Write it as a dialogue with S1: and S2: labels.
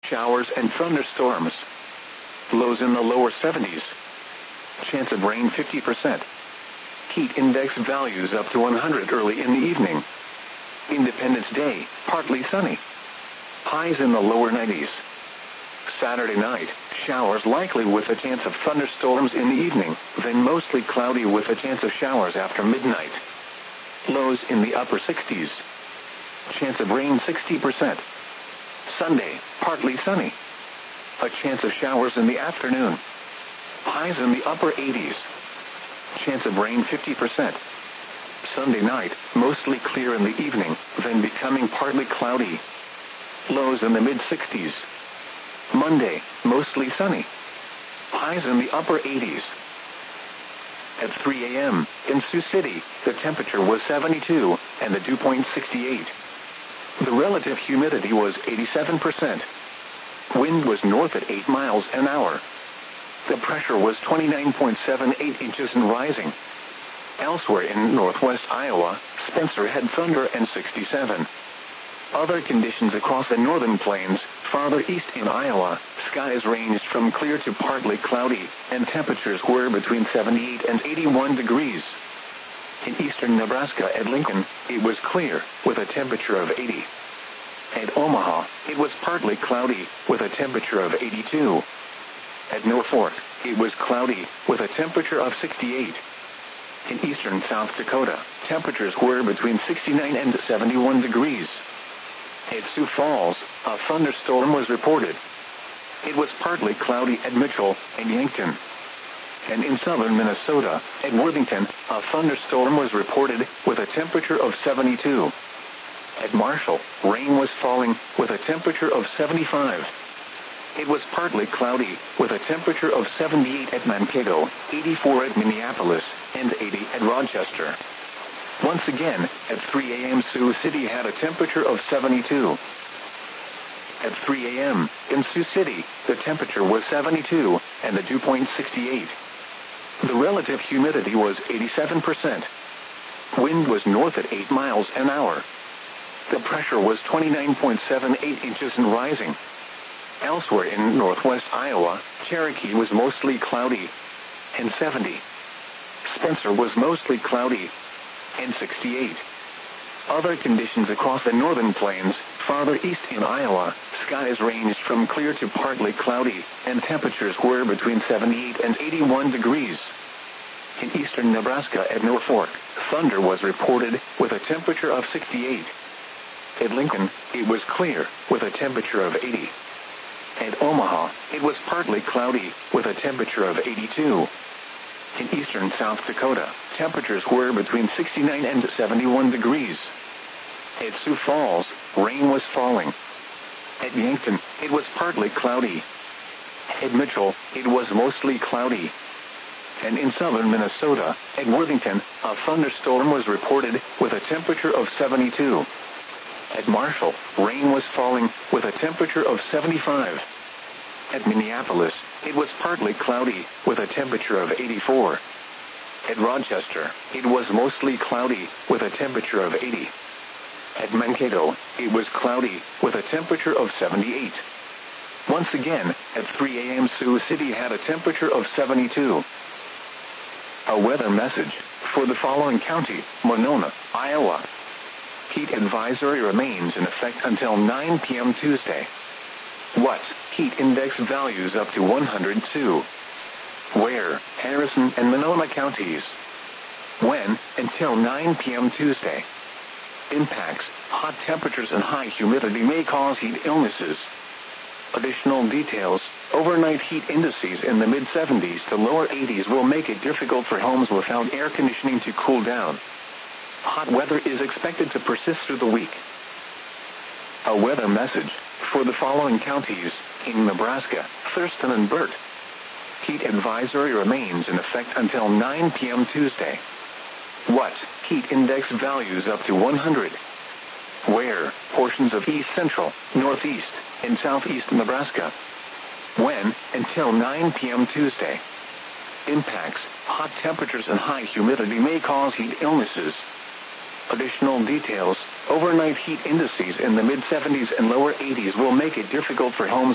S1: showers and thunderstorms. Lows in the lower 70s. Chance of rain 50%. Heat index values up to 100 early in the evening. Independence Day, partly sunny. Highs in the lower 90s. Saturday night, showers likely with a chance of thunderstorms in the evening, then mostly cloudy with a chance of showers after midnight. Lows in the upper 60s. Chance of rain 60%. Sunday, partly sunny. A chance of showers in the afternoon. Highs in the upper 80s. Chance of rain 50%. Sunday night, mostly clear in the evening, then becoming partly cloudy. Lows in the mid-60s. Monday, mostly sunny. Highs in the upper 80s. At 3 a.m., in Sioux City, the temperature was 72, and the dew point 68. The relative humidity was 87%. Wind was north at 8 miles an hour. The pressure was 29.78 inches and rising. Elsewhere in northwest Iowa, Spencer had thunder and 67. Other conditions across the northern plains, farther east in Iowa, skies ranged from clear to partly cloudy, and temperatures were between 78 and 81 degrees. In eastern Nebraska at Lincoln, it was clear, with a temperature of 80. At Omaha, it was partly cloudy, with a temperature of 82. At Norfolk, it was cloudy, with a temperature of 68. In eastern South Dakota, temperatures were between 69 and 71 degrees. At Sioux Falls, a thunderstorm was reported. It was partly cloudy at Mitchell and Yankton. And in southern Minnesota, at Worthington, a thunderstorm was reported with a temperature of 72. At Marshall, rain was falling with a temperature of 75. It was partly cloudy with a temperature of 78 at Mankato, 84 at Minneapolis, and 80 at Rochester. Once again, at 3 a.m. Sioux City had a temperature of 72. At 3 a.m., in Sioux City, the temperature was 72, and the dew point 68. The relative humidity was 87%. Wind was north at 8 miles an hour. The pressure was 29.78 inches and rising. Elsewhere in northwest Iowa, Cherokee was mostly cloudy, and 70. Spencer was mostly cloudy, and 68. Other conditions across the northern plains, farther east in Iowa, skies ranged from clear to partly cloudy, and temperatures were between 78 and 81 degrees. In eastern Nebraska at Norfolk, thunder was reported with a temperature of 68. At Lincoln, it was clear, with a temperature of 80. At Omaha, it was partly cloudy, with a temperature of 82. In eastern South Dakota, temperatures were between 69 and 71 degrees. At Sioux Falls, rain was falling. At Yankton, it was partly cloudy. At Mitchell, it was mostly cloudy. And in southern Minnesota, at Worthington, a thunderstorm was reported with a temperature of 72. At Marshall, rain was falling with a temperature of 75. At Minneapolis, it was partly cloudy with a temperature of 84. At Rochester, it was mostly cloudy with a temperature of 80. At Mankato, it was cloudy with a temperature of 78. Once again, at 3 a.m. Sioux City had a temperature of 72. A weather message for the following county: Monona, Iowa. Heat advisory remains in effect until 9 p.m. Tuesday. What? Heat index values up to 102. Where? Harrison and Monona counties. When? Until 9 p.m. Tuesday. Impacts: hot temperatures and high humidity may cause heat illnesses. Additional details: overnight heat indices in the mid-70s to lower 80s will make it difficult for homes without air conditioning to cool down. Hot weather is expected to persist through the week. A weather message for the following counties in Nebraska: Thurston and Burt. Heat advisory remains in effect until 9 p.m. Tuesday. What? Heat index values up to 100. Where? Portions of east central, northeast, and southeast Nebraska. When? Until 9 p.m. Tuesday. Impacts: hot temperatures and high humidity may cause heat illnesses. Additional details: overnight heat indices in the mid-70s and lower 80s will make it difficult for homes